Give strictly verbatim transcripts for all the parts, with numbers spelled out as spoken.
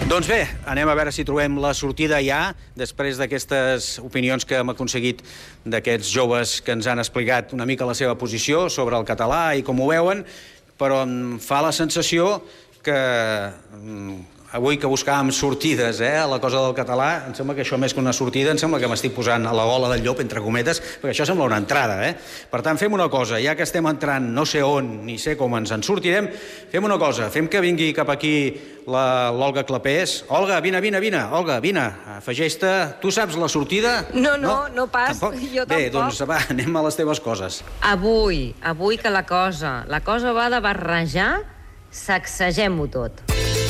Doncs bé, anem a veure si trobem la sortida ja, després d'aquestes opinions que hem aconseguit d'aquests joves que ens han explicat una mica la seva posició sobre el català i com ho veuen, però em fa la sensació que avui que buscàvem sortides eh, a la cosa del català, em sembla que això més que una sortida, em sembla que m'estic posant a la gola del llop, entre cometes, perquè això sembla una entrada. Eh? Per tant, fem una cosa, ja que estem entrant no sé on, ni sé com ens en sortirem, fem una cosa, fem que vingui cap aquí l'Olga Clapés. Olga, vine, vine, vine. Olga, vine, afegeix-te. Tu saps la sortida? No, no, no, no pas. Tampoc? Jo tampoc. Bé, doncs va, anem a les teves coses. Avui, avui que la cosa, la cosa va de barrejar, sacsegem-ho tot.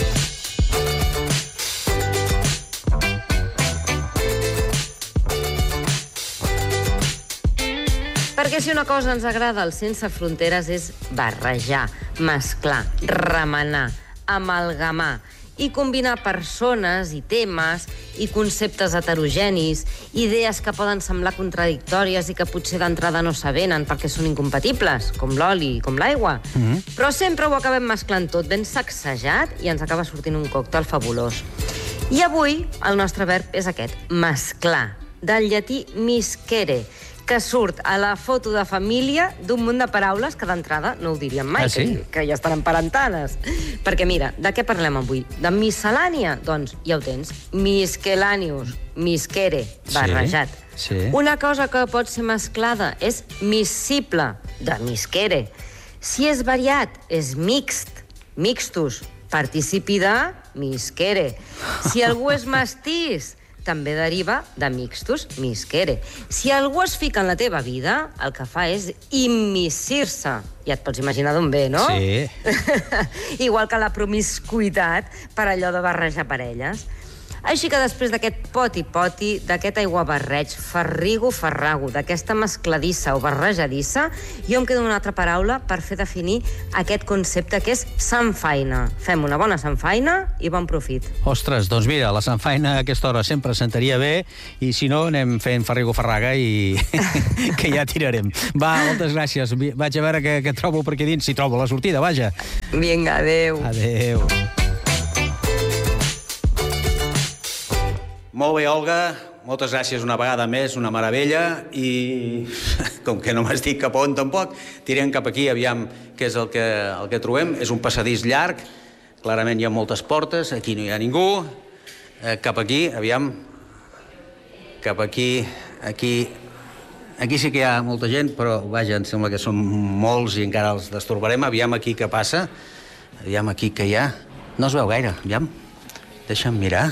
Perquè si una cosa ens agrada al Sense Fronteres és barrejar, mesclar, remenar, amalgamar i combinar persones i temes i conceptes heterogenis, idees que poden semblar contradictòries i que potser d'entrada no s'avenen perquè són incompatibles, com l'oli i com l'aigua. Mm-hmm. Però sempre ho acabem mesclant tot ben sacsejat i ens acaba sortint un còctel fabulós. I avui el nostre verb és aquest, mesclar, del llatí miscere, que surt a la foto de família d'un munt de paraules que d'entrada no ho diríem mai, ah, sí? que, que ja estan emparentades. Perquè mira, de què parlem avui? De miscel·lània? Doncs ja ho tens. Miscelàneus, misquere, barrejat. Sí, sí. Una cosa que pot ser mesclada és miscible, de misquere. Si és variat, és mixt, mixtus, participi de misquere. Si algú és mestís, també deriva de mixtus, misquere. Si algú es fica en la teva vida, el que fa és immissir-se. Ja et pots imaginar d'on ve, no? Sí. Igual que la promiscuitat per allò de barrejar parelles. Així que després d'aquest poti-poti, d'aquest aiguabarreig, farrigo-farrago, d'aquesta mescladissa o barrejadissa, jo em quedo una altra paraula per fer definir aquest concepte que és samfaina. Fem una bona samfaina i bon profit. Ostres, doncs mira, la samfaina a aquesta hora sempre sentaria bé i si no anem fent farrigo-farraga i que ja tirarem. Va, moltes gràcies. Vaig a veure què, què trobo per aquí dins, si trobo la sortida, vaja. Vinga, adéu. Adéu. Molt bé, Olga, moltes gràcies una vegada més, una meravella, i com que no m'estic cap on tampoc, tirem cap aquí, aviam què és el que, el que trobem. És un passadís llarg, clarament hi ha moltes portes, aquí no hi ha ningú, eh, cap aquí, aviam, cap aquí, aquí, aquí sí que hi ha molta gent, però vaja, em sembla que són molts i encara els destorbarem, aviam aquí què passa, aviam aquí què hi ha, no es veu gaire, aviam, deixa'm mirar.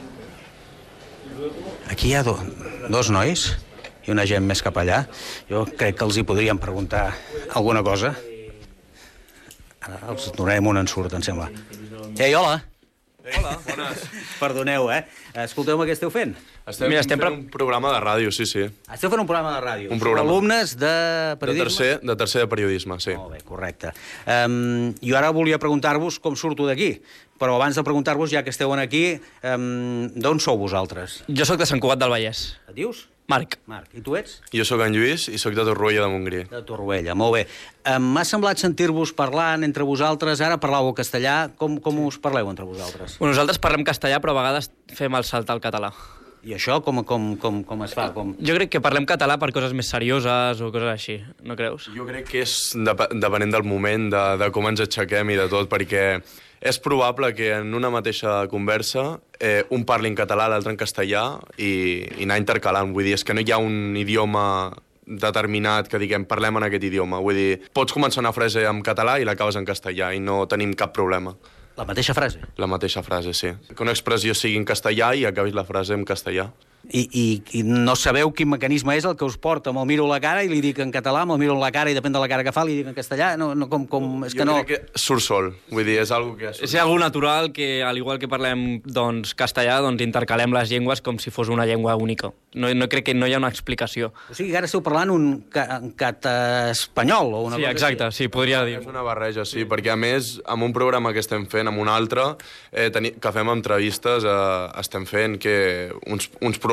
Aquí hi ha do, dos nois i una gent més cap allà. Jo crec que els hi podríem preguntar alguna cosa. Ara els donarem un ensurt, em sembla. Ei, hola! Ei, hola, bones. Perdoneu, eh? Escolteu-me què esteu fent? Estem, Mira, estem fent un programa de ràdio, sí, sí. Esteu fent un programa de ràdio. Un programa. Alumnes de periodisme? De tercer, de tercer de periodisme, sí. Molt bé, correcte. Um, jo ara volia preguntar-vos com surto d'aquí, però abans de preguntar-vos, ja que esteu aquí, um, d'on sou vosaltres? Jo sóc de Sant Cugat del Vallès. Et dius? Marc. Marc. I tu ets? Jo sóc en Lluís i sóc de Torroella de Montgrí. De Torroella, molt bé. M'ha semblat sentir-vos parlant entre vosaltres, ara parlàveu castellà, com, com us parleu entre vosaltres? Bueno, nosaltres parlem castellà, però a vegades fem el salt al català. I això com, com, com, com es fa? Com... Jo crec que parlem català per coses més serioses o coses així, no creus? Jo crec que és dep depenent del moment, de, de com ens aixequem i de tot, perquè és probable que en una mateixa conversa eh, un parli en català, l'altre en castellà i, i anar intercalant. Vull dir, és que no hi ha un idioma determinat que diguem parlem en aquest idioma. Vull dir, pots començar una frase en català i l'acabes en castellà i no tenim cap problema. La mateixa frase? La mateixa frase, sí. Que una expressió sigui en castellà i acabis la frase en castellà. I, i, I no sabeu quin mecanisme és el que us porta? Me'l miro a la cara i li dic en català, me'l miro a la cara i depèn de la cara que fa li dic en castellà? No, no, com, com, és jo que no... crec que surt sol. Vull dir, és algo que... És algo natural que, al igual que parlem doncs, castellà, doncs intercalem les llengües com si fos una llengua única. No, no crec que no hi ha una explicació. O sigui que ara esteu parlant un, ca, un cata-espanyol o una sí, cosa exacte, així. Sí, podria dir. És una barreja, sí, perquè a més, amb un programa que estem fent, amb un altre, eh, teni, que fem entrevistes, eh, estem fent que uns, uns programes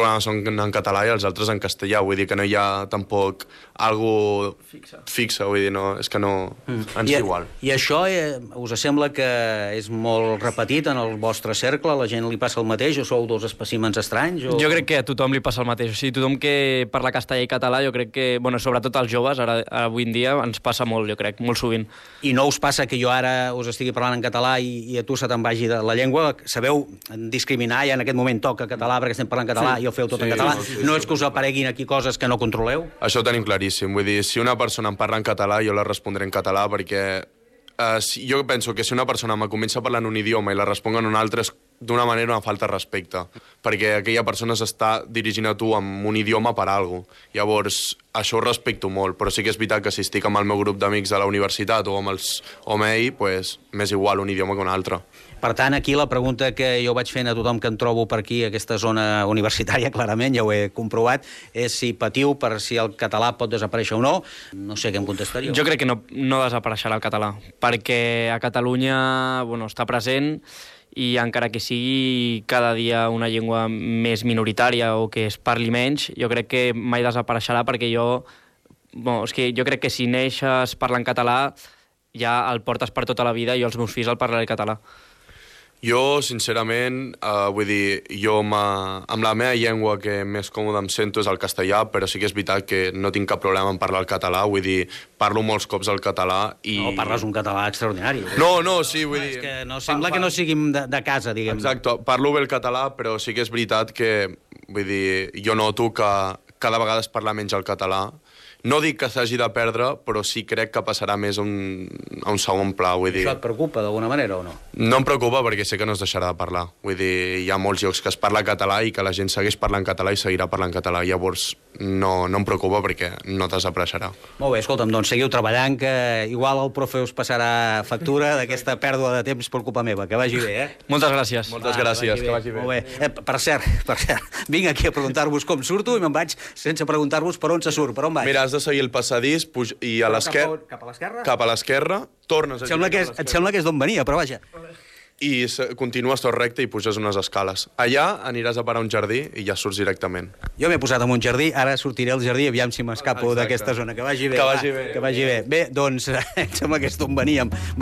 programes són en català i els altres en castellà, vull dir que no hi ha tampoc algo fixe, vull dir, no, és que no... Mm. Ens I, és igual. I això eh, us sembla que és molt repetit en el vostre cercle? A la gent li passa el mateix o sou dos espècimens estranys? O... Jo crec que a tothom li passa el mateix. O sigui, tothom que parla castellà i català, jo crec que, bueno, sobretot als joves, ara, avui en dia, ens passa molt, jo crec, molt sovint. I no us passa que jo ara us estigui parlant en català i, i a tu se te'n vagi de la llengua? Sabeu discriminar, ja en aquest moment toca català perquè estem parlant català sí. i ho feu tot sí, en català. Sí, sí, no és que us apareguin aquí coses que no controleu? Això ho tenim claríssim. Vull dir, si una persona em parla en català, jo la respondré en català perquè uh, si, jo penso que si una persona me comença a parlar en un idioma i la responga en un altre és d'una manera una falta de respecte, perquè aquella persona s'està dirigint a tu amb un idioma per alguna cosa. Llavors, això ho respecto molt, però sí que és veritat que si estic amb el meu grup d'amics de la universitat o amb, els, o amb ell, pues, m'és igual un idioma que un altre. Per tant, aquí la pregunta que jo vaig fent a tothom que em trobo per aquí, aquesta zona universitària, clarament, ja ho he comprovat, és si patiu per si el català pot desaparèixer o no. No sé què em contestaríeu. Jo crec que no, no desapareixerà el català, perquè a Catalunya bueno, està present i encara que sigui cada dia una llengua més minoritària o que es parli menys, jo crec que mai desapareixerà perquè jo... Bueno, és que jo crec que si neixes parlant català ja el portes per tota la vida i els meus fills el parlaré català. Jo, sincerament, uh, vull dir, jo amb la meva llengua que més còmode em sento és el castellà, però sí que és veritat que no tinc cap problema en parlar el català, vull dir, parlo molts cops el català i... No, parles un català extraordinari. No, no, sí, vull dir... És que no sembla pa, pa... que no siguin de, de casa, diguem. Exacte, parlo bé el català, però sí que és veritat que, vull dir, jo noto que cada vegada es parla menys el català. No dic que s'hagi de perdre, però sí crec que passarà més a un, a un segon pla, vull dir... Això et preocupa d'alguna manera o no? No em preocupa perquè sé que no es deixarà de parlar. Vull dir, hi ha molts llocs que es parla català i que la gent segueix parlant català i seguirà parlant català. Llavors, no, no em preocupa perquè no desapareixerà. Molt bé, escolta'm, doncs seguiu treballant, que igual el profe us passarà factura d'aquesta pèrdua de temps per culpa meva. Que vagi bé, eh? Moltes gràcies. Moltes Va, gràcies, que vagi bé. Que vagi bé. Molt bé. Eh, per cert, per cert, vinc aquí a preguntar-vos com surto i me'n vaig sense preguntar-vos per on se surt, per on vaig. Mira, has de seguir el passadís puj... i a l'esquerra... Cap a l'esquerra? Cap a l'esquerra, tornes a girar cap a l'esquerra. Et sembla que és d'on venia, però vaja. I continues tot recte i puges unes escales. Allà aniràs a parar un jardí i ja surts directament. Jo m'he posat en un jardí, ara sortiré al jardí, aviam si m'escapo d'aquesta zona. Que vagi bé. Que vagi bé. Que vagi bé. Bé, doncs, em sembla que és d'on veníem.